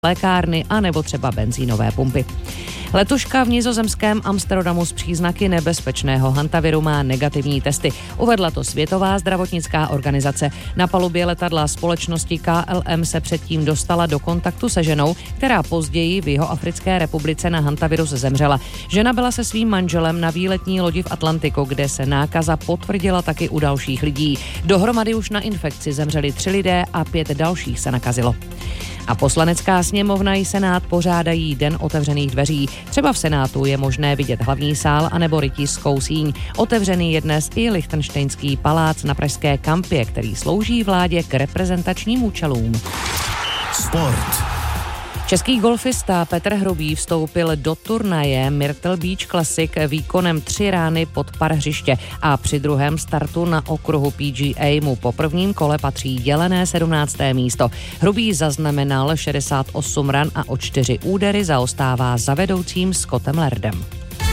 lékárny a nebo třeba benzínové pumpy. Letuška v nizozemském Amsterdamu s příznaky nebezpečného hantaviru má negativní testy. Uvedla to Světová zdravotnická organizace. Na palubě letadla společnosti KLM se předtím dostala do kontaktu se ženou, která později v Jihoafrické republice na hantavirus zemřela. Žena byla se svým manželem na výletní lodi v Atlantiku, kde se nákaza potvrdila taky u dalších lidí. Dohromady už na infekci zemřeli 3 lidé a 5 dalších se nakazilo. A Poslanecká sněmovna i Senát pořádají Den otevřených dveří. Třeba v Senátu je možné vidět hlavní sál anebo rytířskou síň. Otevřený je dnes i Lichtenštejnský palác na pražské Kampě, který slouží vládě k reprezentačním účelům. Sport. Český golfista Petr Hrubý vstoupil do turnaje Myrtle Beach Classic výkonem 3 rány pod par hřiště a při druhém startu na okruhu PGA mu po prvním kole patří dělené 17. místo. Hrubý zaznamenal 68 ran a o 4 údery zaostává za vedoucím Scottem Lardem.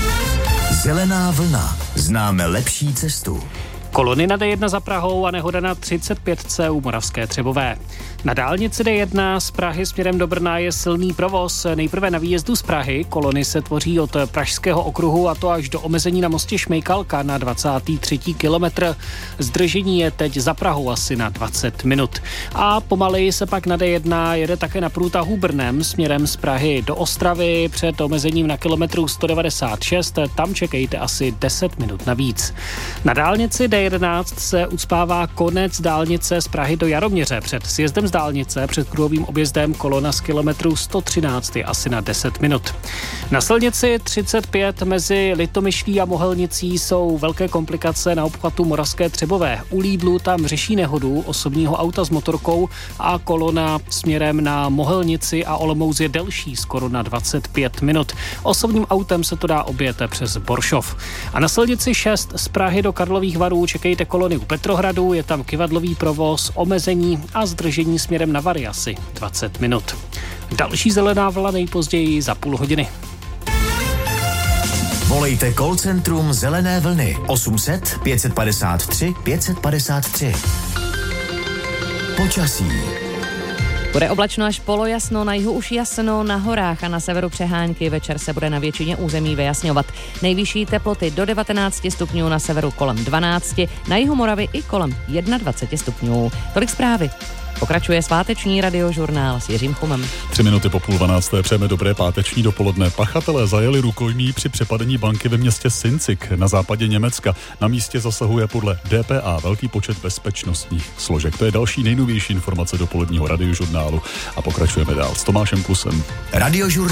Zelená vlna. Známe lepší cestu. Kolony na D1 za Prahou a nehoda na 35C u Moravské Třebové. Na dálnici D1 z Prahy směrem do Brna je silný provoz. Nejprve na výjezdu z Prahy. Kolony se tvoří od Pražského okruhu a to až do omezení na mostě Šmejkalka na 23. kilometr. Zdržení je teď za Prahou asi na 20 minut. A pomaleji se pak na D1 jede také na průtahu Brnem směrem z Prahy do Ostravy před omezením na kilometru 196. Tam čekejte asi 10 minut navíc. Na dálnici D11 se ucpává konec dálnice z Prahy do Jaroměře. Před sjezdem z dálnice, před kruhovým objezdem kolona z kilometru 113 je asi na 10 minut. Na silnici 35 mezi Litomyšlí a Mohelnicí jsou velké komplikace na obchvatu Moravské Třebové. U Lídlu tam řeší nehodu osobního auta s motorkou a kolona směrem na Mohelnici a Olomouc je delší, skoro na 25 minut. Osobním autem se to dá objet přes Boršov. A na silnici 6 z Prahy do Karlových Varů čekejte kolony u Petrohradu, je tam kyvadlový provoz, omezení a zdržení směrem na Vary asi 20 minut. Další zelená vlna nejpozději za půl hodiny. Volejte call centrum Zelené vlny 800 553 553. Počasí. Bude oblačno až polojasno, na jihu už jasno, na horách a na severu přehánky. Večer se bude na většině území vyjasňovat. Nejvyšší teploty do 19 stupňů, na severu kolem 12, na jihu Moravy i kolem 21 stupňů. Tolik zprávy. Pokračuje sváteční radiožurnál s Jiřím Chumem. 3 minuty po 11:30 přejeme dobré páteční dopoledne. Pachatelé zajeli rukojmí při přepadení banky ve městě Sinzig na západě Německa. Na místě zasahuje podle DPA velký počet bezpečnostních složek. To je další nejnovější informace dopoledního radiožurnálu a pokračujeme dál s Tomášem Klusem. Radiožurnál.